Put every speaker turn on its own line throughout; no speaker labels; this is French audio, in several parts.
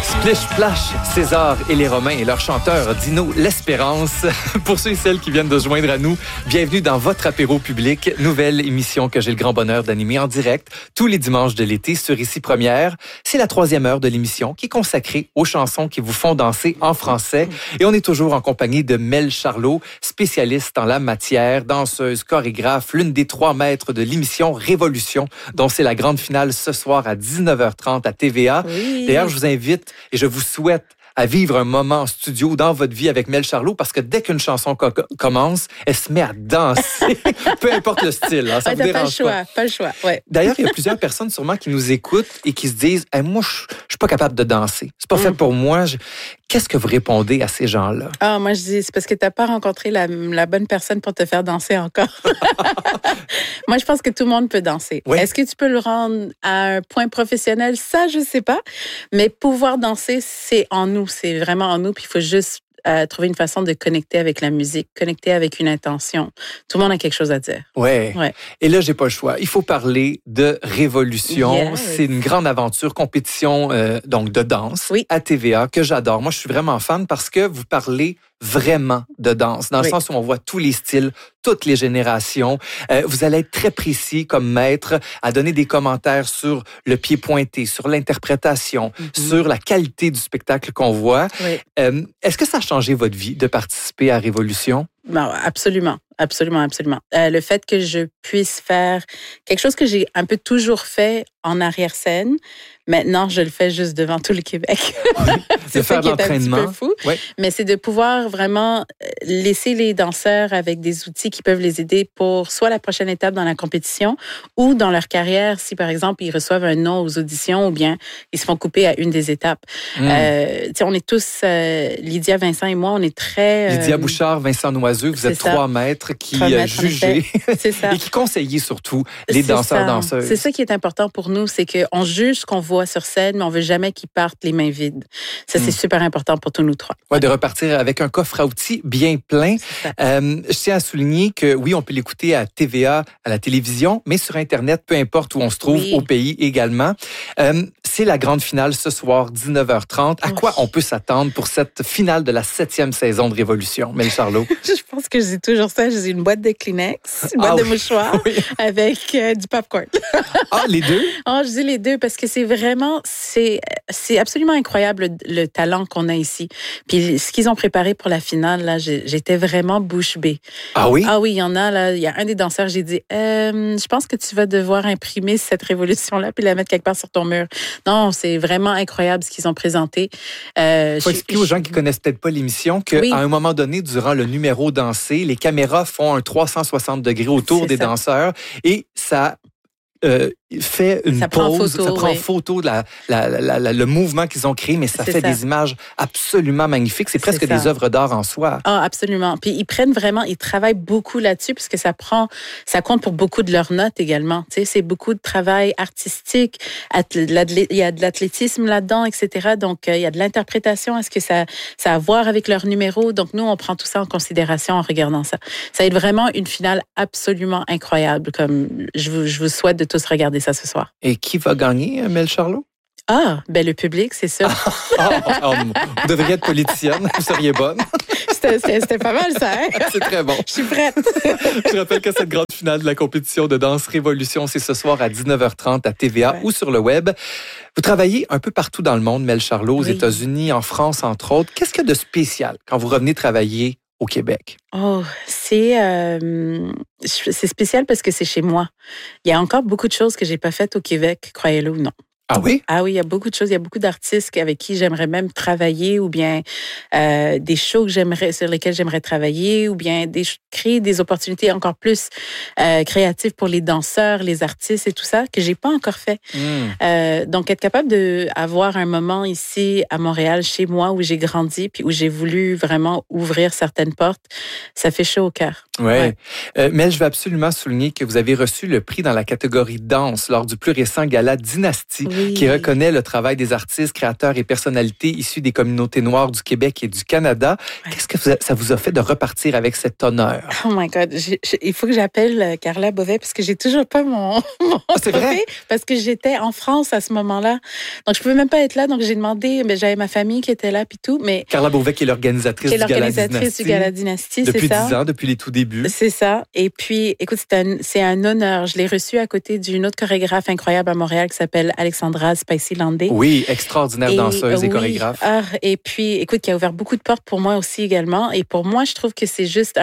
Splish Splash, César et les Romains et leur chanteur Dino L'Espérance. Pour ceux et celles qui viennent de se joindre à nous, bienvenue dans votre apéro public, nouvelle émission que j'ai le grand bonheur d'animer en direct tous les dimanches de l'été sur Ici Première. C'est la 3e heure de l'émission qui est consacrée aux chansons qui vous font danser en français. Et on est toujours en compagnie de Mel Charlot, spécialiste en la matière, danseuse, chorégraphe, l'une des 3 maîtres de l'émission Révolution, dont c'est la grande finale ce soir à 19h30 à TVA.
Oui.
D'ailleurs, je vous invite et je vous souhaite à vivre un moment en studio dans votre vie avec Mel Charlot parce que dès qu'une chanson commence, elle se met à danser, peu importe le style. Hein, ça vous dérange
pas le choix. Ouais.
D'ailleurs, il y a plusieurs personnes sûrement qui nous écoutent et qui se disent hey, « Moi, je suis pas capable de danser. C'est pas fait pour moi. » Qu'est-ce que vous répondez à ces gens-là?
Ah, moi, je dis, c'est parce que t'as pas rencontré la bonne personne pour te faire danser encore. Moi, je pense que tout le monde peut danser.
Oui.
Est-ce que tu peux le rendre à un point professionnel? Ça, je sais pas. Mais pouvoir danser, c'est en nous. C'est vraiment en nous. Puis il faut juste trouver une façon de connecter avec la musique, connecter avec une intention. Tout le monde a quelque chose à dire.
Ouais. Et là, j'ai pas le choix. Il faut parler de Révolution.
Yes.
C'est une grande aventure, compétition donc de danse à TVA que j'adore. Moi, je suis vraiment fan parce que vous parlez vraiment de danse, dans le sens où on voit tous les styles, toutes les générations. Vous allez être très précis comme maître à donner des commentaires sur le pied pointé, sur l'interprétation, sur la qualité du spectacle qu'on voit.
Oui.
Est-ce que ça a changé votre vie de participer à Révolution?
Non, absolument. Le fait que je puisse faire quelque chose que j'ai un peu toujours fait en arrière-scène, maintenant, je le fais juste devant tout le Québec. C'est ça qui est un petit peu fou.
Oui.
Mais c'est de pouvoir vraiment laisser les danseurs avec des outils qui peuvent les aider pour soit la prochaine étape dans la compétition ou dans leur carrière, si par exemple, ils reçoivent un non aux auditions ou bien ils se font couper à une des étapes. On est tous, Lydia, Vincent et moi, on est très...
Lydia Bouchard, Vincent Noiseux, vous êtes 3 maîtres qui jugeaient et qui conseillaient surtout les danseurs-danseuses.
C'est ça qui est important pour nous, c'est qu'on juge ce qu'on voit sur scène, mais on veut jamais qu'ils partent les mains vides. Ça, c'est super important pour tous nous 3.
Ouais, de repartir avec un coffre à outils bien plein. Je tiens à souligner que oui, on peut l'écouter à TVA, à la télévision, mais sur Internet, peu importe où on se trouve, au pays également. C'est la grande finale ce soir, 19h30. À quoi on peut s'attendre pour cette finale de la 7e saison de Révolution? Mel Charlot.
Je pense que je dis toujours ça. J'ai une boîte de Kleenex, une boîte de mouchoirs avec du popcorn.
Les deux?
Je dis les deux parce que c'est vraiment, c'est absolument incroyable le talent qu'on a ici. Puis ce qu'ils ont préparé pour la finale, là, j'étais vraiment bouche bée.
Ah oui?
Ah oui, il y en a, là. Il y a un des danseurs, j'ai dit, je pense que tu vas devoir imprimer cette révolution-là puis la mettre quelque part sur ton mur. Non, c'est vraiment incroyable ce qu'ils ont présenté.
Faut expliquer aux gens qui connaissent peut-être pas l'émission qu'à un moment donné, durant le numéro dansé, les caméras font un 360 degrés autour des danseurs et ça fait une pause, ça prend photo de le mouvement qu'ils ont créé, mais ça fait des images absolument magnifiques. C'est presque des œuvres d'art en soi.
Ah, absolument. Puis ils travaillent beaucoup là-dessus puisque ça compte pour beaucoup de leurs notes également. Tu sais, c'est beaucoup de travail artistique. Il y a de l'athlétisme là-dedans, etc. Donc, il y a de l'interprétation. Est-ce que ça a à voir avec leurs numéros? Donc, nous, on prend tout ça en considération en regardant ça. Ça va être vraiment une finale absolument incroyable. Comme je vous souhaite de tous regarder ça ce soir.
Et qui va gagner, Mel Charlot?
Le public, c'est ça.
Vous devriez être politicienne, vous seriez bonne.
C'était pas mal, ça, hein?
C'est très bon.
Je suis prête.
Je rappelle que cette grande finale de la compétition de danse Révolution, c'est ce soir à 19h30 à TVA ou sur le web. Vous travaillez un peu partout dans le monde, Mel Charlot, aux États-Unis, en France, entre autres. Qu'est-ce qu'il y a de spécial quand vous revenez travailler au Québec?
C'est spécial parce que c'est chez moi. Il y a encore beaucoup de choses que j'ai pas faites au Québec, croyez-le ou non.
Ah oui?
Ah oui, il y a beaucoup de choses. Il y a beaucoup d'artistes avec qui j'aimerais même travailler ou bien des shows sur lesquels j'aimerais travailler ou bien créer des opportunités encore plus créatives pour les danseurs, les artistes et tout ça que j'ai pas encore fait. Donc, être capable d'avoir un moment ici à Montréal, chez moi, où j'ai grandi puis où j'ai voulu vraiment ouvrir certaines portes, ça fait chaud au cœur.
Ouais. Mais je veux absolument souligner que vous avez reçu le prix dans la catégorie danse lors du plus récent gala Dynastie qui reconnaît le travail des artistes, créateurs et personnalités issus des communautés noires du Québec et du Canada. Ouais. Qu'est-ce que ça vous a fait de repartir avec cet honneur?
Oh my God, il faut que j'appelle Carla Beauvais parce que j'ai toujours pas mon
c'est vrai?
Parce que j'étais en France à ce moment-là. Donc, je pouvais même pas être là. Donc, j'ai demandé, mais j'avais ma famille qui était là puis tout. Mais
Carla Beauvais qui est l'organisatrice du Gala Dynastie. Depuis 10 ans, depuis les tout débuts.
C'est ça. Et puis, écoute, c'est un honneur. Je l'ai reçu à côté d'une autre chorégraphe incroyable à Montréal qui s'appelle Alexandra Spicy-Landé.
Oui, extraordinaire danseuse et chorégraphe.
Et puis, écoute, qui a ouvert beaucoup de portes pour moi aussi également. Et pour moi, je trouve que c'est juste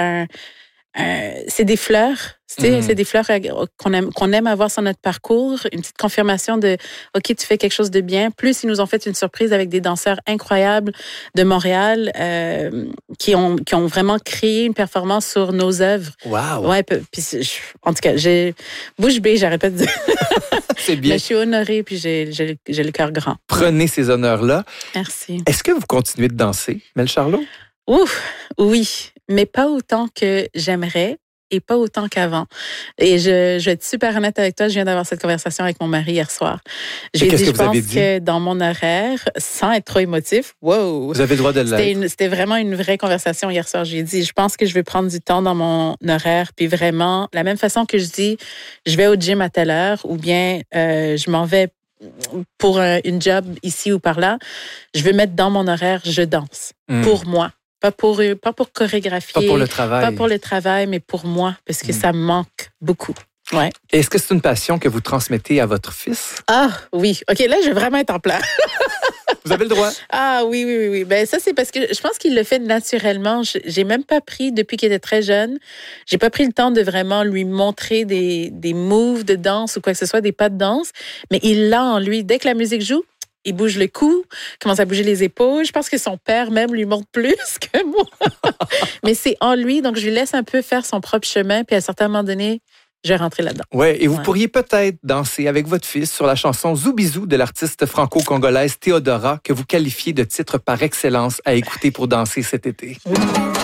c'est des fleurs. C'est des fleurs qu'on aime avoir sur notre parcours. Une petite confirmation de « OK, tu fais quelque chose de bien ». Plus, ils nous ont fait une surprise avec des danseurs incroyables de Montréal qui ont vraiment créé une performance sur nos œuvres.
Wow!
Ouais, puis en tout cas, j'ai bouche bée, j'arrête pas de dire.
C'est bien.
Mais je suis honorée puis j'ai le cœur grand.
Prenez ces honneurs-là.
Merci.
Est-ce que vous continuez de danser, Mel Charlot?
Oui, mais pas autant que j'aimerais et pas autant qu'avant. Et je vais être super honnête avec toi, je viens d'avoir cette conversation avec mon mari hier soir.
Qu'est-ce que vous avez dit?
Je pense que dans mon horaire, sans être trop émotif, wow!
Vous avez le droit de l'être.
C'était vraiment une vraie conversation hier soir. J'ai dit, je pense que je vais prendre du temps dans mon horaire, puis vraiment, la même façon que je dis, je vais au gym à telle heure, ou bien je m'en vais pour une job ici ou par là, je veux mettre dans mon horaire, je danse. Pour moi. Pas pour chorégraphier.
Pas pour le travail.
Pas pour le travail, mais pour moi, parce que ça me manque beaucoup. Ouais.
Est-ce que c'est une passion que vous transmettez à votre fils?
Ah, oui. OK, là, je vais vraiment être en plein.
Vous avez le droit.
Ah, oui. Ben, ça, c'est parce que je pense qu'il le fait naturellement. J'ai même pas pris, depuis qu'il était très jeune, j'ai pas pris le temps de vraiment lui montrer des moves de danse ou quoi que ce soit, des pas de danse, mais il l'a en lui. Dès que la musique joue, il bouge le cou, commence à bouger les épaules. Je pense que son père même lui montre plus que moi. Mais c'est en lui, donc je lui laisse un peu faire son propre chemin, puis à un certain moment donné, je vais rentrer là-dedans.
Oui, et vous pourriez peut-être danser avec votre fils sur la chanson Zoubizou de l'artiste franco-congolaise Théodora, que vous qualifiez de titre par excellence à écouter pour danser cet été.
Oui.